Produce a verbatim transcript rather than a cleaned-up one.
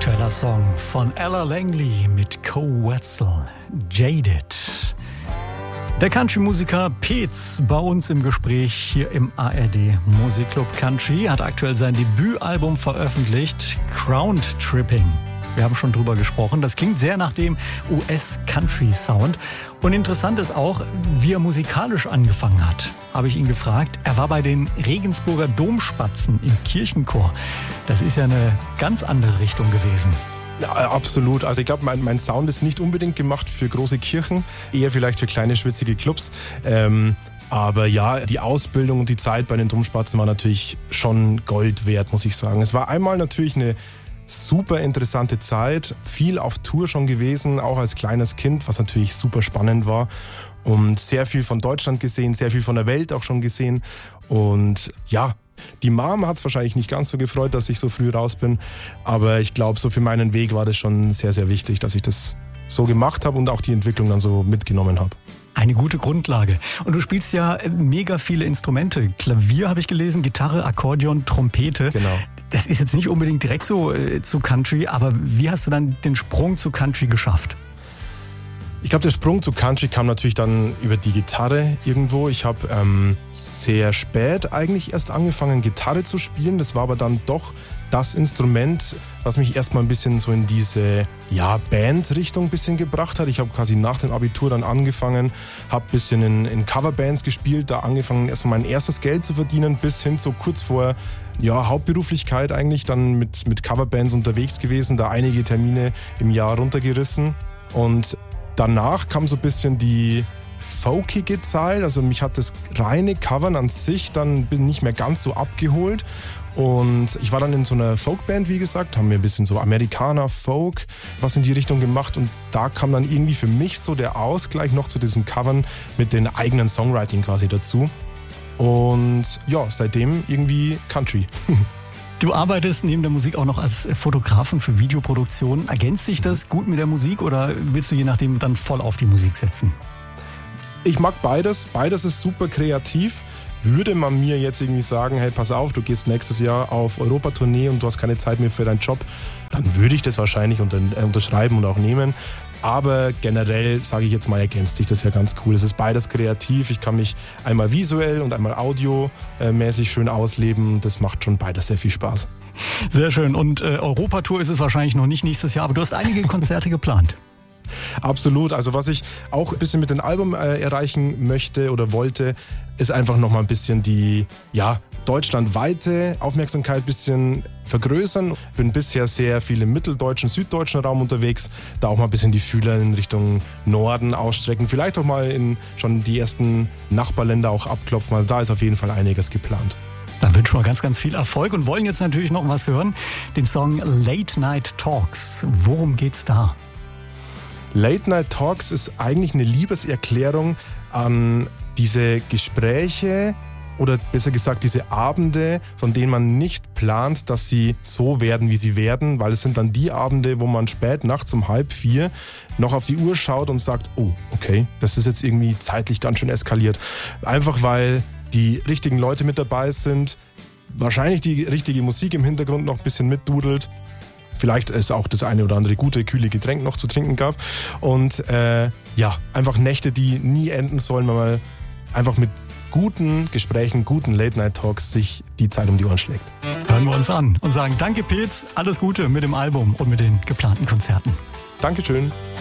Aktueller Song von Ella Langley mit Co Wetzel, Jaded. Der Country-Musiker Peetz bei uns im Gespräch hier im A R D Musikclub Country hat aktuell sein Debütalbum veröffentlicht, Crowned Tripping. Wir haben schon drüber gesprochen. Das klingt sehr nach dem U S-Country-Sound. Und interessant ist auch, wie er musikalisch angefangen hat. Habe ich ihn gefragt. Er war bei den Regensburger Domspatzen im Kirchenchor. Das ist ja eine ganz andere Richtung gewesen. Ja, absolut. Also ich glaube, mein, mein Sound ist nicht unbedingt gemacht für große Kirchen, eher vielleicht für kleine, schwitzige Clubs. Ähm, aber ja, die Ausbildung und die Zeit bei den Domspatzen war natürlich schon Gold wert, muss ich sagen. Es war einmal natürlich eine super interessante Zeit, viel auf Tour schon gewesen, auch als kleines Kind, was natürlich super spannend war und sehr viel von Deutschland gesehen, sehr viel von der Welt auch schon gesehen und ja, die Mom hat es wahrscheinlich nicht ganz so gefreut, dass ich so früh raus bin, aber ich glaube, so für meinen Weg war das schon sehr, sehr wichtig, dass ich das so gemacht habe und auch die Entwicklung dann so mitgenommen habe. Eine gute Grundlage. Und du spielst ja mega viele Instrumente. Klavier habe ich gelesen, Gitarre, Akkordeon, Trompete. Genau. Das ist jetzt nicht unbedingt direkt so äh, zu Country, aber wie hast du dann den Sprung zu Country geschafft? Ich glaube, der Sprung zu Country kam natürlich dann über die Gitarre irgendwo. Ich habe ähm, sehr spät eigentlich erst angefangen, Gitarre zu spielen. Das war aber dann doch das Instrument, was mich erstmal ein bisschen so in diese ja, Band-Richtung ein bisschen gebracht hat. Ich habe quasi nach dem Abitur dann angefangen, habe ein bisschen in, in Coverbands gespielt, da angefangen erstmal mein erstes Geld zu verdienen, bis hin so kurz vor ja, Hauptberuflichkeit eigentlich, dann mit, mit Coverbands unterwegs gewesen, da einige Termine im Jahr runtergerissen und danach kam so ein bisschen die folkige Zeit, also mich hat das reine Covern an sich dann nicht mehr ganz so abgeholt und ich war dann in so einer Folkband, wie gesagt, haben wir ein bisschen so Amerikaner, Folk, was in die Richtung gemacht und da kam dann irgendwie für mich so der Ausgleich noch zu diesen Covern mit den eigenen Songwriting quasi dazu und ja, seitdem irgendwie Country. Du arbeitest neben der Musik auch noch als Fotografen für Videoproduktionen. Ergänzt sich das gut mit der Musik oder willst du je nachdem dann voll auf die Musik setzen? Ich mag beides. Beides ist super kreativ. Würde man mir jetzt irgendwie sagen, hey, pass auf, du gehst nächstes Jahr auf Europatournee und du hast keine Zeit mehr für deinen Job, dann würde ich das wahrscheinlich unter, äh, unterschreiben und auch nehmen. Aber generell, sage ich jetzt mal, ergänzt sich das ja ganz cool. Es ist beides kreativ. Ich kann mich einmal visuell und einmal audiomäßig schön ausleben. Das macht schon beides sehr viel Spaß. Sehr schön. Und äh, Europatour ist es wahrscheinlich noch nicht nächstes Jahr, aber du hast einige Konzerte geplant. Absolut. Also was ich auch ein bisschen mit dem Album äh, erreichen möchte oder wollte, ist einfach nochmal ein bisschen die ja, deutschlandweite Aufmerksamkeit ein bisschen vergrößern. Bin bisher sehr viel im mitteldeutschen, süddeutschen Raum unterwegs. Da auch mal ein bisschen die Fühler in Richtung Norden ausstrecken. Vielleicht auch mal in schon die ersten Nachbarländer auch abklopfen. Also da ist auf jeden Fall einiges geplant. Dann wünschen wir ganz, ganz viel Erfolg und wollen jetzt natürlich noch was hören. Den Song Late Night Talks. Worum geht's da? Late Night Talks ist eigentlich eine Liebeserklärung an diese Gespräche oder besser gesagt diese Abende, von denen man nicht plant, dass sie so werden, wie sie werden, weil es sind dann die Abende, wo man spät nachts um halb vier noch auf die Uhr schaut und sagt, oh, okay, das ist jetzt irgendwie zeitlich ganz schön eskaliert. Einfach weil die richtigen Leute mit dabei sind, wahrscheinlich die richtige Musik im Hintergrund noch ein bisschen mitdudelt. Vielleicht es auch das eine oder andere gute, kühle Getränk noch zu trinken gab. Und äh, ja, einfach Nächte, die nie enden sollen, weil man einfach mit guten Gesprächen, guten Late-Night-Talks sich die Zeit um die Ohren schlägt. Hören wir uns an und sagen danke Peetz, alles Gute mit dem Album und mit den geplanten Konzerten. Dankeschön.